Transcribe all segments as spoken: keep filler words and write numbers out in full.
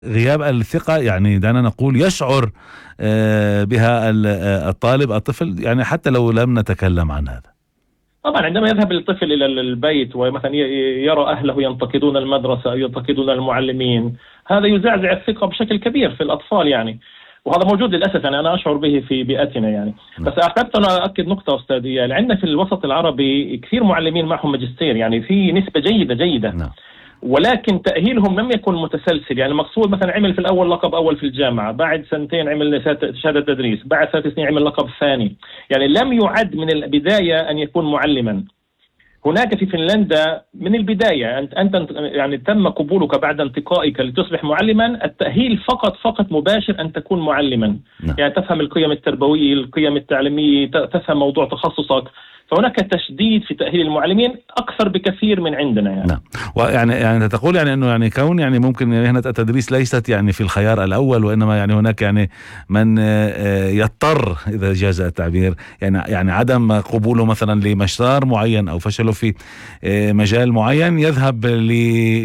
غياب الثقة يعني دعنا نقول يشعر آه، بها ال- آه، الطالب الطفل، يعني حتى لو لم نتكلم عن هذا. طبعا عندما يذهب الطفل إلى البيت ومثلا ي- يرى أهله ينتقدون المدرسة أو ينتقدون المعلمين، هذا يزعزع الثقة بشكل كبير في الأطفال يعني. وهذا موجود للأسف، يعني أنا أشعر به في بيئتنا يعني. بس أحببت أنا أؤكد نقطة أستاذي، يعني عندنا في الوسط العربي كثير معلمين معهم ماجستير، يعني في نسبة جيدة جيدة، نعم. ولكن تأهيلهم لم يكن متسلسل. يعني مقصود مثلا عمل في الأول لقب أول في الجامعة، بعد سنتين عمل شهادة تدريس، بعد ثلاث سنين عمل لقب ثاني، يعني لم يعد من البداية أن يكون معلما. هناك في فنلندا من البداية أنت أنت يعني تم قبولك بعد انتقائك لتصبح معلما، التأهيل فقط فقط مباشر أن تكون معلما. نعم. يعني تفهم القيم التربوية، القيم التعليمية، ت- تفهم موضوع تخصصك. فهناك تشديد في تأهيل المعلمين أكثر بكثير من عندنا يعني. نعم. ويعني يعني أنت تقول يعني انه يعني كون يعني ممكن مهنة التدريس ليست يعني في الخيار الاول، وانما يعني هناك يعني من آه، آه، يضطر اذا جاز التعبير، يعني يعني عدم قبوله مثلا لمسار معين او فشله في آه، مجال معين يذهب لي-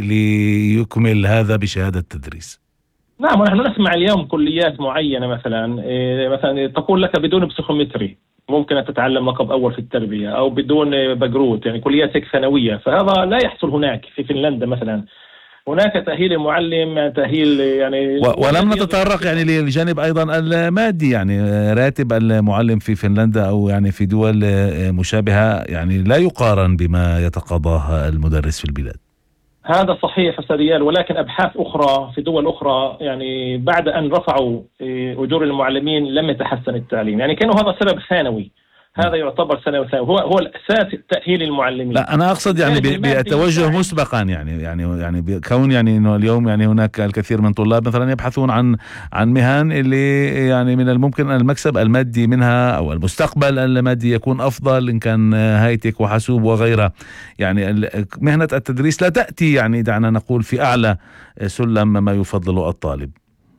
ليكمل هذا بشهادة تدريس. نعم، ونحن نسمع اليوم كليات معينة مثلا إيه، مثلا تقول لك بدون بسيكومتري ممكن أن تتعلم لقب أول في التربية، أو بدون بقروت، يعني كليات هيك ثانوية. فهذا لا يحصل هناك في فنلندا مثلا. هناك تأهيل المعلم، تأهيل يعني و- ولم والذي نتطرق يعني للجانب ايضا المادي، يعني آه، راتب المعلم في فنلندا او يعني في دول آه، مشابهة يعني لا يقارن بما يتقاضاه المدرس في البلاد. هذا صحيح أستاذ ريال، ولكن أبحاث أخرى في دول أخرى يعني بعد أن رفعوا إيه، أجور المعلمين لم يتحسن التعليم، يعني كانوا هذا سبب ثانوي. هذا يعتبر ثانوي ثانوي هو هو الأساس تأهيل المعلمين. لا انا اقصد يعني الجانب ب- المادي بتوجه يساعد. مسبقا، يعني يعني يعني بكون يعني انه اليوم يعني هناك الكثير من طلاب مثلا يبحثون عن عن مهن اللي يعني من الممكن أن المكسب المادي منها او المستقبل المادي يكون افضل، ان كان هايتك وحاسوب وغيرها. يعني ال- مهنة التدريس لا تأتي يعني دعنا نقول في اعلى سلم ما يفضل الطالب.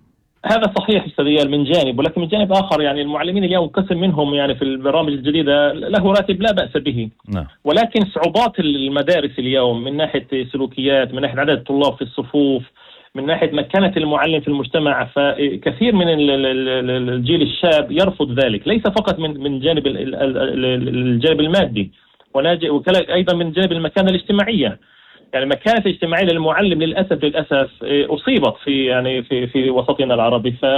هذا صحيح أستاذ ريال من جانب، ولكن من جانب آخر يعني المعلمين اليوم قسم منهم يعني في البرامج الجديدة له راتب لا بأس به، نعم. ولكن صعوبات المدارس اليوم من ناحية سلوكيات، من ناحية عدد الطلاب في الصفوف، من ناحية مكانة المعلم في المجتمع، فكثير من ال- ال- ال- الجيل الشاب يرفض ذلك، ليس فقط من من جانب ال- ال- ال- الجانب المادي، وناج- وكذلك أيضا من جانب المكانة الاجتماعية. يعني المكانة الاجتماعية للمعلم للأسف للأسف إيه، أصيبت في يعني في في وسطنا العربي. ف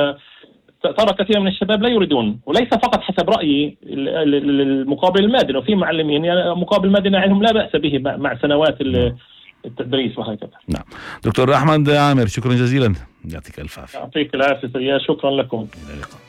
ترى كثير من الشباب لا يريدون، وليس فقط حسب رأيي ال- ال- المقابل المادي، لو في معلمين يعني مقابل مادي عليهم لا بأس به مع مع سنوات ال- التدريس وهكذا. نعم. دكتور أحمد عامر، شكرا جزيلا، يعطيك الف عافية. يعطيك العافية، شكرا لكم. إلى اللقاء.